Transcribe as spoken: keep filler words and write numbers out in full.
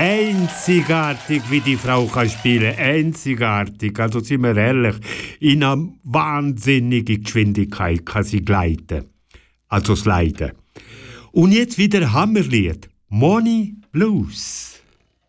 einzigartig, wie die Frau kann spielen. Einzigartig. Also sind wir ehrlich, in einer wahnsinnigen Geschwindigkeit kann sie gleiten. Also sliden. Und jetzt wieder Hammerlied. Money Blues.